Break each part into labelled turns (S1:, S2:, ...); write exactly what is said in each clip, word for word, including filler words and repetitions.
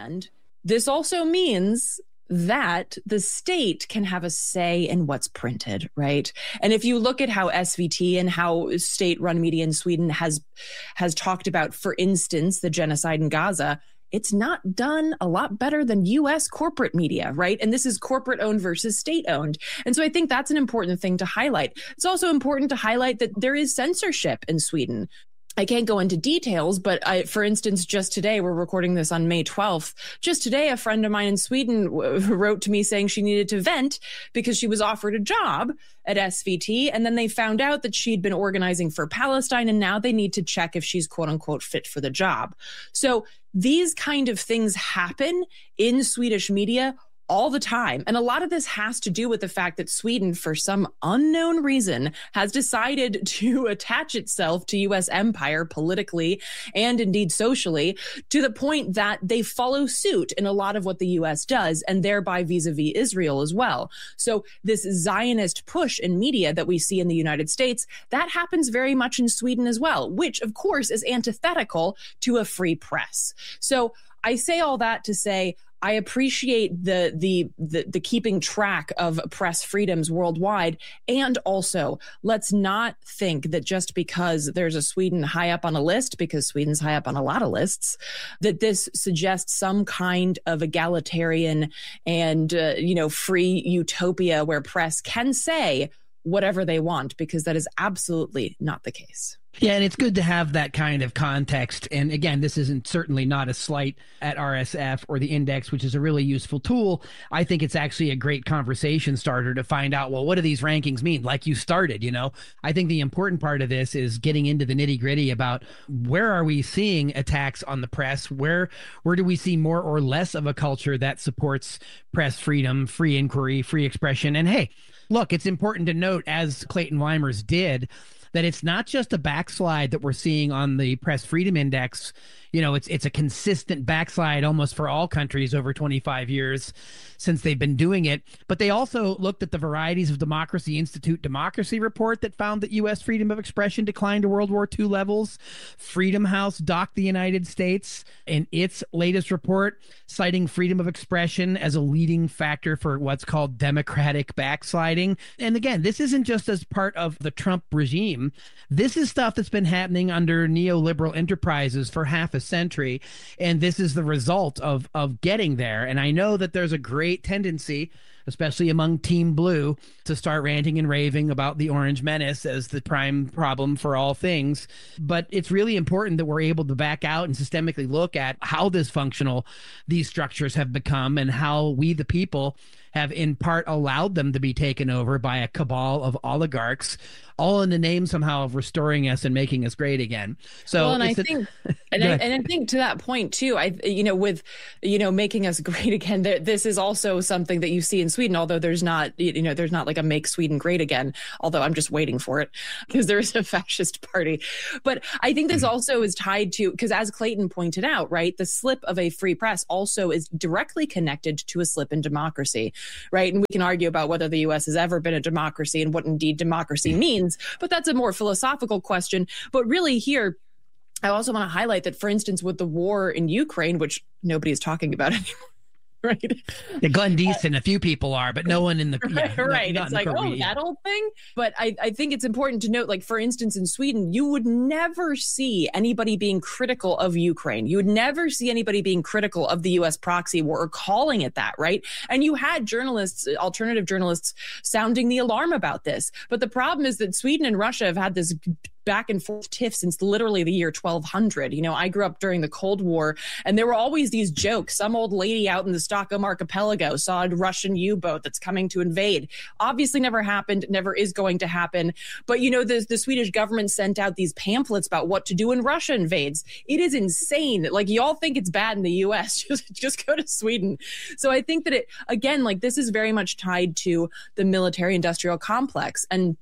S1: hand, this also means that the state can have a say in what's printed, right? And if you look at how S V T and how state-run media in Sweden has has talked about, for instance, the genocide in Gaza, it's not done a lot better than U S corporate media, right? And this is corporate-owned versus state-owned. And so I think that's an important thing to highlight. It's also important to highlight that there is censorship in Sweden. I can't go into details, but I, for instance, just today, we're recording this on May twelfth. Just today, a friend of mine in Sweden w- wrote to me saying she needed to vent because she was offered a job at S V T. And then they found out that she'd been organizing for Palestine. And now they need to check if she's quote unquote fit for the job. So these kind of things happen in Swedish media all the time. And a lot of this has to do with the fact that Sweden, for some unknown reason, has decided to attach itself to U S empire politically and indeed socially, to the point that they follow suit in a lot of what the U S does, and thereby vis-a-vis Israel as well. So this Zionist push in media that we see in the United States, that happens very much in Sweden as well, which of course is antithetical to a free press. So I say all that to say, I appreciate the, the the the keeping track of press freedoms worldwide. And also, let's not think that just because there's a Sweden high up on a list, because Sweden's high up on a lot of lists, that this suggests some kind of egalitarian and, uh, you know, free utopia where press can say whatever they want, because that is absolutely not the case.
S2: Yeah, and it's good to have that kind of context. And again, this isn't certainly not a slight at R S F or the Index, which is a really useful tool. I think it's actually a great conversation starter to find out, well, what do these rankings mean? Like you started, you know, I think the important part of this is getting into the nitty gritty about where are we seeing attacks on the press? Where, where do we see more or less of a culture that supports press freedom, free inquiry, free expression? And hey, look, it's important to note, as Clayton Weimers did, that it's not just a backslide that we're seeing on the Press Freedom Index. You know, it's it's a consistent backslide almost for all countries over twenty-five years since they've been doing it. But they also looked at the Varieties of Democracy Institute Democracy Report that found that U S freedom of expression declined to World War Two levels. Freedom House docked the United States in its latest report, citing freedom of expression as a leading factor for what's called democratic backsliding. And again, this isn't just as part of the Trump regime. This is stuff that's been happening under neoliberal enterprises for half a century, and this is the result of of getting there. And I know that there's a great tendency, especially among Team Blue, to start ranting and raving about the Orange Menace as the prime problem for all things. But it's really important that we're able to back out and systemically look at how dysfunctional these structures have become and how we, the people, have in part allowed them to be taken over by a cabal of oligarchs, all in the name somehow of restoring us and making us great again. So,
S1: well, and I
S2: a,
S1: think, and I, and I think to that point too, I, you know, with, you know, making us great again, there, this is also something that you see in Sweden, although there's not, you know, there's not like a make Sweden great again, although I'm just waiting for it because there is a fascist party. But I think this also is tied to, because as Clayton pointed out, right, the slip of a free press also is directly connected to a slip in democracy. Right. And we can argue about whether the U S has ever been a democracy and what indeed democracy means. But that's a more philosophical question. But really here, I also want to highlight that, for instance, with the war in Ukraine, which nobody is talking about anymore. Right.
S2: Yeah, Glenn Deese and a few people are, but no one in the
S1: yeah,
S2: yeah,
S1: right.
S2: Not,
S1: it's
S2: not
S1: like, oh, that old thing. But I, I think it's important to note, like, for instance, in Sweden, you would never see anybody being critical of Ukraine. You would never see anybody being critical of the U S proxy war or calling it that. Right. And you had journalists, alternative journalists, sounding the alarm about this. But the problem is that Sweden and Russia have had this back and forth tiff since literally the year twelve hundred. You know, I grew up during the Cold War, and there were always these jokes. Some old lady out in the Stockholm archipelago saw a Russian U-boat that's coming to invade. Obviously never happened, never is going to happen. But, you know, the, the Swedish government sent out these pamphlets about what to do when Russia invades. It is insane. Like, y'all think it's bad in the U S. Just, just go to Sweden. So I think that it, again, like, this is very much tied to the military industrial complex. And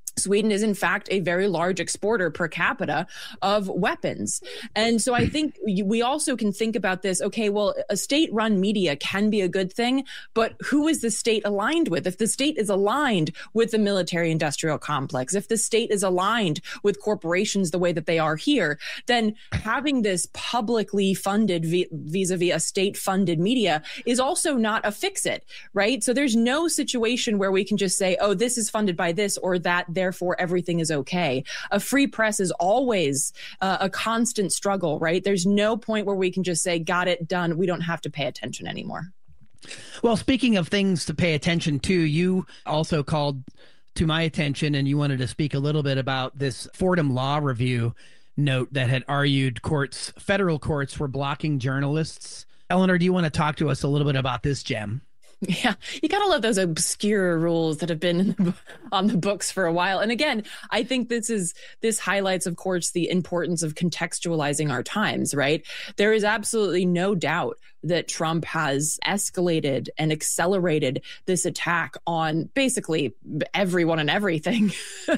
S1: Sweden is, in fact, a very large exporter per capita of weapons. And so I think we also can think about this. Okay, well, a state-run media can be a good thing, but who is the state aligned with? If the state is aligned with the military-industrial complex, if the state is aligned with corporations the way that they are here, then having this publicly funded vis-a-vis a state-funded media is also not a fix-it, right? So there's no situation where we can just say, oh, this is funded by this or that, therefore everything is okay. A free press is always uh, a constant struggle, right? There's no point where we can just say, got it, done. We don't have to pay attention anymore.
S2: Well, speaking of things to pay attention to, you also called to my attention and you wanted to speak a little bit about this Fordham Law Review note that had argued courts, federal courts were blocking journalists. Eleanor, do you want to talk to us a little bit about this gem?
S1: Yeah, you gotta love those obscure rules that have been in the, on the books for a while. And again, I think this is this highlights, of course, the importance of contextualizing our times, right? There is absolutely no doubt that Trump has escalated and accelerated this attack on basically everyone and everything.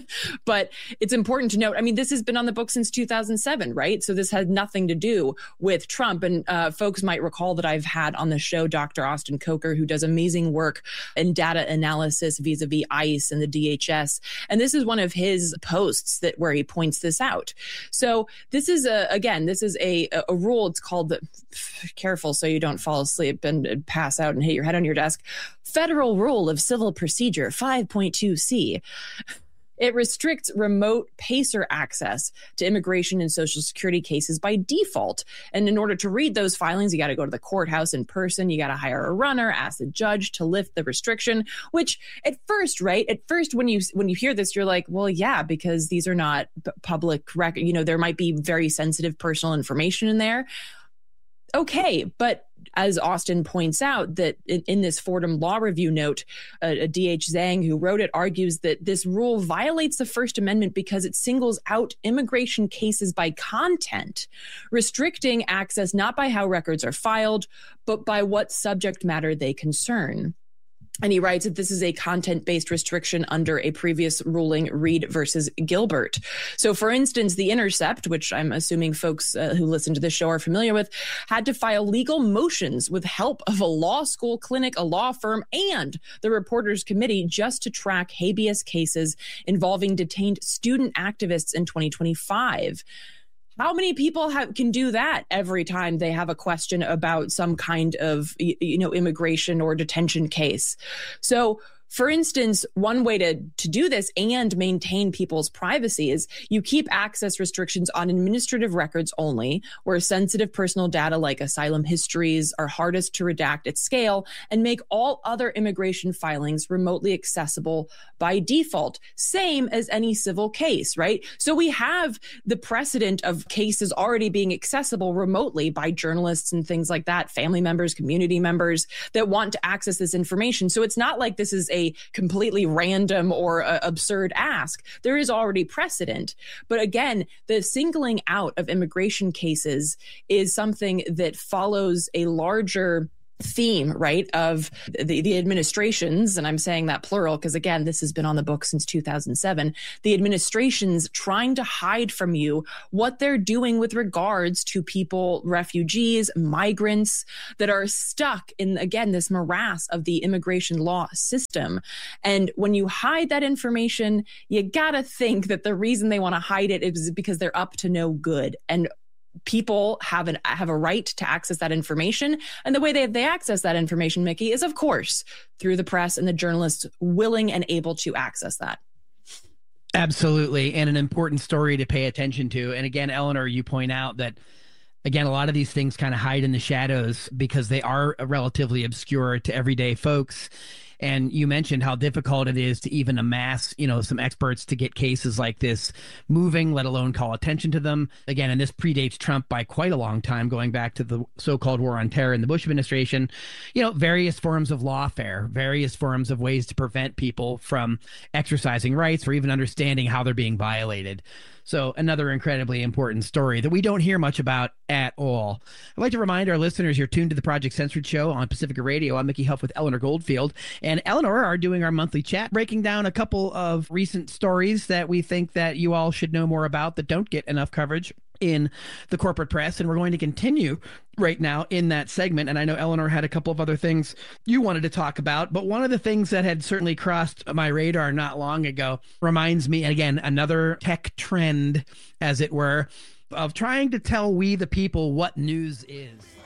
S1: But it's important to note, I mean, this has been on the book since two thousand seven, right? So this had nothing to do with Trump. And uh, folks might recall that I've had on the show Doctor Austin Coker, who does amazing work in data analysis vis-a-vis ICE and the D H S. And this is one of his posts that where he points this out. So this is, a, again, this is a, a rule. It's called the, careful so you don't fall asleep and pass out and hit your head on your desk, Federal Rule of Civil Procedure five point two C. It restricts remote PACER access to immigration and Social Security cases by default. And in order to read those filings, you got to go to the courthouse in person. You got to hire a runner, ask the judge to lift the restriction, which at first, right? At first, when you when you hear this, you're like, well, yeah, because these are not public record. You know, there might be very sensitive personal information in there. Okay, but as Austin points out, that in, in this Fordham Law Review note, uh, a D H Zhang, who wrote it, argues that this rule violates the First Amendment because it singles out immigration cases by content, restricting access not by how records are filed, but by what subject matter they concern. And he writes that this is a content-based restriction under a previous ruling, Reed versus Gilbert. So, for instance, The Intercept, which I'm assuming folks uh, who listen to this show are familiar with, had to file legal motions with help of a law school clinic, a law firm, and the Reporters Committee just to track habeas cases involving detained student activists in twenty twenty-five. How many people have, can do that every time they have a question about some kind of, you know, immigration or detention case? So, for instance, one way to, to do this and maintain people's privacy is you keep access restrictions on administrative records only, where sensitive personal data like asylum histories are hardest to redact at scale, and make all other immigration filings remotely accessible by default, same as any civil case, right? So we have the precedent of cases already being accessible remotely by journalists and things like that, family members, community members that want to access this information. So it's not like this is a completely random or uh, absurd ask. There is already precedent. But again, the singling out of immigration cases is something that follows a larger theme, right, of the, the administrations, and I'm saying that plural because, again, this has been on the book since two thousand seven, the administrations trying to hide from you what they're doing with regards to people, refugees, migrants that are stuck in, again, this morass of the immigration law system. And when you hide that information, you gotta think that the reason they want to hide it is because they're up to no good. And people have an have a right to access that information. And the way they, they access that information, Mickey, is, of course, through the press and the journalists willing and able to access that.
S2: Absolutely. And an important story to pay attention to. And again, Eleanor, you point out that, again, a lot of these things kind of hide in the shadows because they are relatively obscure to everyday folks. And you mentioned how difficult it is to even amass, you know, some experts to get cases like this moving, let alone call attention to them. Again, and this predates Trump by quite a long time, going back to the so-called war on terror in the Bush administration. You know, various forms of lawfare, various forms of ways to prevent people from exercising rights or even understanding how they're being violated. So another incredibly important story that we don't hear much about at all. I'd like to remind our listeners you're tuned to the Project Censored Show on Pacifica Radio. I'm Mickey Huff with Eleanor Goldfield. And Eleanor are doing our monthly chat, breaking down a couple of recent stories that we think that you all should know more about that don't get enough coverage in the corporate press. And we're going to continue right now in that segment. And I know Eleanor had a couple of other things you wanted to talk about, but one of the things that had certainly crossed my radar not long ago reminds me, and again, another tech trend, as it were, of trying to tell we the people what news is.